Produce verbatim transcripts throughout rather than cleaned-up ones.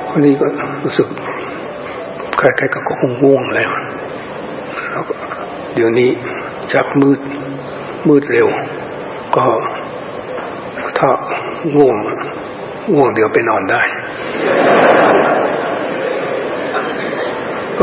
วันนี้ก็รู้สึกใกล้ๆกับก็คงง่วงแล้วแล้วเดี๋ยวนี้จากมืดมืดเร็วก็ถ้าง่วงง่วงเดี๋ยวไปนอนได้ก็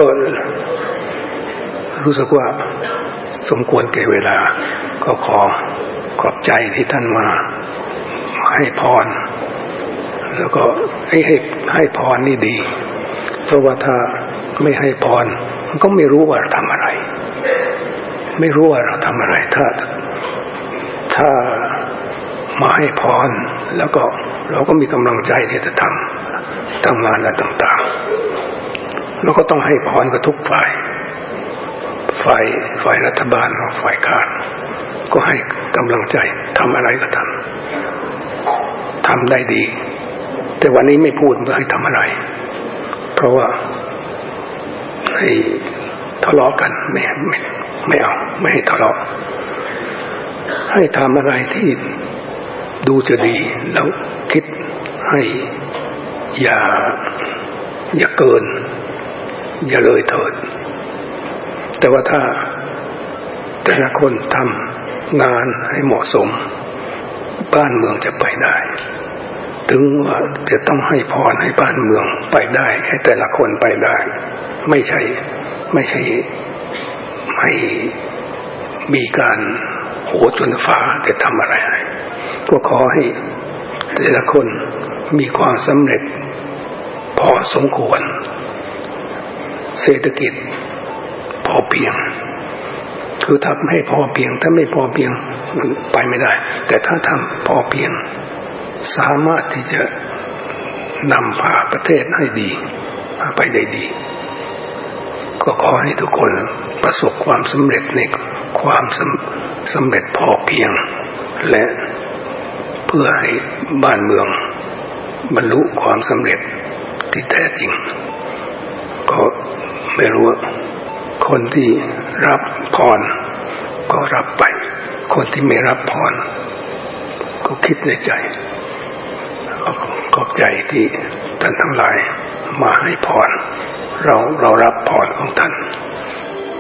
รู้สึกว่าสมควรแก่เวลาก็ขอขอบใจที่ท่านมาให้พรแล้วก็ให้ให้ให้พรนี่ดีเพราะว่าถ้าไม่ให้พรมันก็ไม่รู้ว่าเราทำอะไรไม่รู้ว่าเราทำอะไรถ้าถ้ามาให้พรแล้วก็เราก็มีกำลังใจที่จะทำทำงานอะไรต่างๆแล้วก็ต้องให้พรกับทุกฝ่ายฝ่ายฝ่ายรัฐบาลฝ่ายค้านก็ให้กำลังใจทำอะไรก็ทำทำได้ดีแต่วันนี้ไม่พูดว่าให้ทำอะไรเพราะว่าให้ทะเลาะกันไม่ไม่ไม่เอาไม่ให้ทะเลาะให้ทำอะไรที่ดูจะดีแล้วคิดให้อย่าอย่าเกินอย่าเลยเถิดแต่ว่าถ้าแต่ละคนทำงานให้เหมาะสมบ้านเมืองจะไปได้ถึงว่าจะต้องให้พรให้บ้านเมืองไปได้ให้แต่ละคนไปได้ไม่ใช่ไม่ใช่ไม่มีการโหจนฟ้าจะทำอะไรก็ขอให้แต่ละคนมีความสำเร็จพอสมควรเศรษฐกิจพอเพียงคือทำให้พอเพียงถ้าไม่พอเพียงมันไปไม่ได้แต่ถ้าทำพอเพียงสามารถที่จะนำพาประเทศให้ดีไปได้ดีก็ขอให้ทุกคนประสบความสำเร็จในความสำเร็จพอเพียงและเพื่อให้บ้านเมืองบรรลุความสำเร็จที่แท้จริงก็ไม่รู้คนที่รับพรก็รับไปคนที่ไม่รับพรก็คิดในใจขอบใจที่ท่านทั้งหลายมาให้พรเราเรารับพรของท่าน